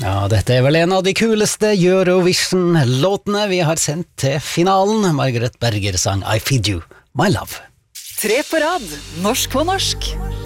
Ja, dette er vel en av de kuleste Eurovision-låtene vi har sendt til finalen. Margaret Berger sang I Feed You, My Love. 3 på rad, norsk på norsk.